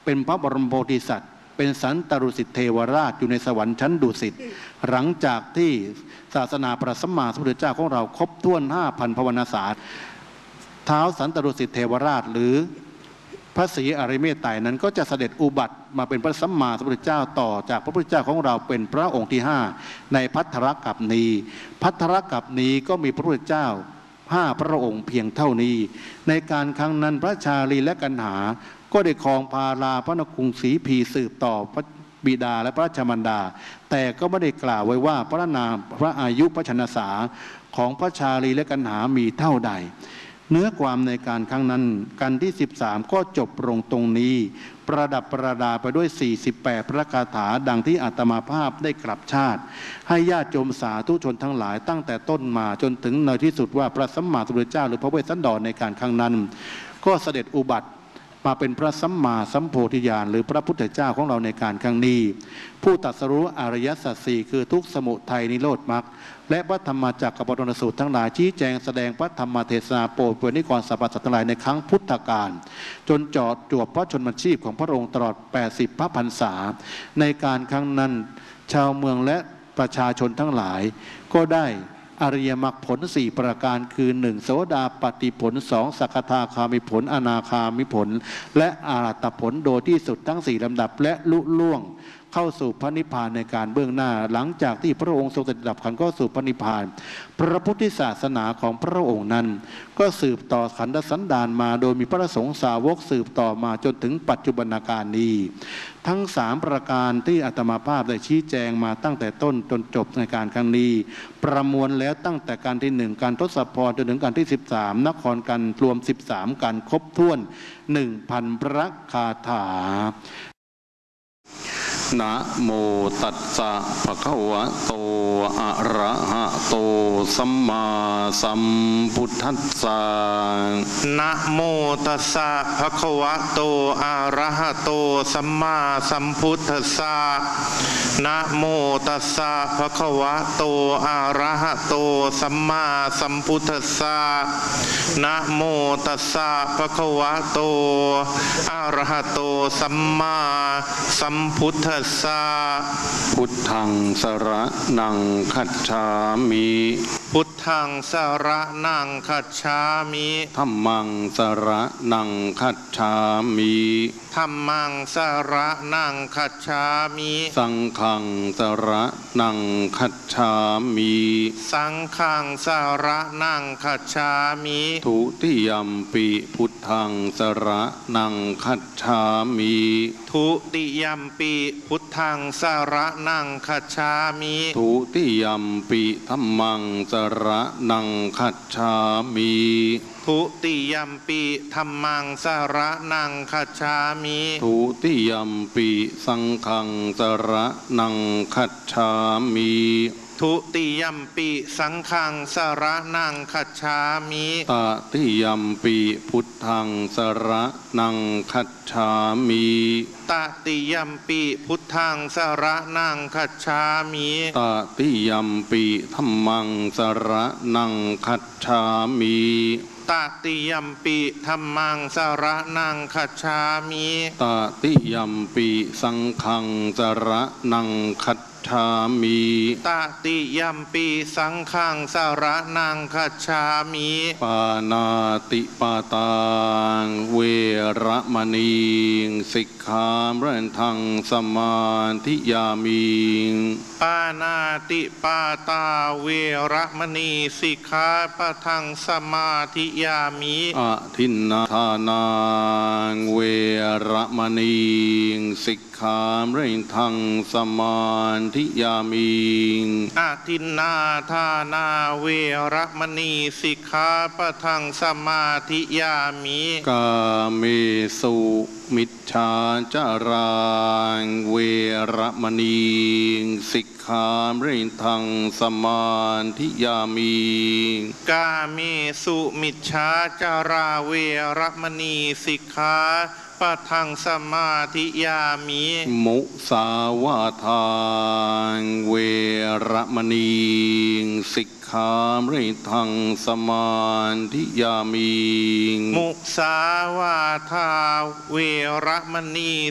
เป็นพระบรมโพธิสัตว์เป็นสันตรุสิทธิเทวราชอยู่ในสวรรค์ชั้นดุสิตหลังจากที่ศาสนาพระสัมมาสัมพุทธเจ้าของเราครบถ้วน 5,000 ภาวนาศาสตร์ท้าวสันตรุสิทธิเทวราชหรือพระศรีอริยเมตไตรนั้นก็จะเสด็จอุบัติมาเป็นพระสัมมาสัมพุทธเจ้าต่อจากพระพุทธเจ้าของเราเป็นพระองค์ที่5ในภัททรกัปนีภัททรกัปนีก็มีพระพุทธเจ้า5 พระองค์เพียงเท่านี้ในการครั้งนั้นพระชาลีและกันหาก็ได้ครองพาราพระนครศรีพีสืบต่อพระบิดาและพระราชมารดาแต่ก็ไม่ได้กล่าวไว้ว่าพระนามพระอายุพระชนสาของพระชาลีและกันหามีเท่าใดเนื้อความในการครั้งนั้นกันที่13ก็จบลงตรงนี้ประดับประดาไปด้วย48พระคาถาดังที่อาตมาภาพได้กลับชาติให้ญาติโยมสาธุชนทั้งหลายตั้งแต่ต้นมาจนถึงในที่สุดว่าพระสัมมาสัมพุทธเจ้าหรือพระเวสสันดรในการครั้งนั้นก็เสด็จอุบัติมาเป็นพระสัมมาสัมโพธิญาณหรือพระพุทธเจ้าของเราในการครั้งนี้ผู้ตรัสรู้อริยสัจสี่คือทุกข์สมุทัยนิโรธมรรคและพระธรรมจักรปวัตนสูตรทั้งหลายชี้แจงแสดงพระธรรมเทศนาโปรดเผยนิกรสรรพสัตว์ทั้งหลายในครั้งพุทธกาลจนจวบพระชนมชีพของพระองค์ตลอด80 พระพรรษาในการครั้งนั้นชาวเมืองและประชาชนทั้งหลายก็ได้อริยมรรคผล4ประการคือ1โสดาปัตติผล2สกทาคามิผลอนาคามิผลและอรหัตผลโดยที่สุดทั้ง4ลำดับและลุล่วงเข้าสู่พระนิพพานในการเบื้องหน้าหลังจากที่พระองค์ทรงเสด็จดับขันธ์เข้าสู่พระนิพพานพระพุทธศาสนาของพระองค์นั้นก็สืบต่อขันธสันดานมาโดยมีพระสงฆ์สาวกสืบต่อมาจนถึงปัจจุบันการนี้ทั้ง3ประการที่อาตมาภาพได้ชี้แจงมาตั้งแต่ต้นจนจบในการครั้งนี้ประมวลแล้วตั้งแต่การที่1การทศพรจนถึงการที่13นครกันรวม13การครบถ้วน 1,000 พระคาถานะโมตัสสะภะคะวะโตอะระหะโตสัมมาสัมพุทธัสสะนะโมตัสสะภะคะวะโตอะระหะโตสัมมาสัมพุทธัสสะนะโมตัสสะภะคะวะโตอะระหะโตสัมมาสัมพุทธัสสะนะโมตัสสะภะคะวะโตอะระหะโตสัมมาสัมพุทธัสสะพุทธังสรณังคัจฉามิพุทธังสรณังคัจฉามิธัมมังสรณังคัจฉามิธัมมังสรณังคัจฉามิสังฆังสรณังคัจฉามิสังฆังสรณังคัจฉามิทุติยัมปิพุทธังสรณังคัจฉามิทุติยัมปิพุทธังสรณังคัจฉามิทุติยัมปิธัมมังสรณังคัจฉามิทุติยัมปิธัมมังสรณังคัจฉามิทุติยัมปิสังฆังสรณังคัจฉามิทุติยัมปิสังฆังสรณังคัจฉามิตติยัมปิพุทธังสรณังคัจฉามิตติยัมปิพุทธังสรณังคัจฉามิตติยัมปิธัมมังสรณังคัจฉามิตติยัมปิธัมมังสรณังคัจฉามิตติยัมปิสังฆังสรณังคัจฉามิตติยัมปิสังฆังสรณังคัจฉามิปานาติปาตาเวระมณีสิกขาปะทังสมาธิยามิปานาติปาตาเวระมณีสิกขาปะทังสมาธิยามิอทินนาทานาเวระมณีสิกขาปะทังสมาธิยามิอาทินนาทานาเวระมณีสิกขาปะทังสมาธิยามิกาเมสุมิจฉาจาราเวระมณีสิกขาปะทังสมาธิยามิกาเมสุมิจฉาจาราเวระมณีสิกขาปะทังสมาธิยามิมุสาวาทาเวระมณีสิกขาปะทังสมาธิยามิมุสาวาทาเวระมณี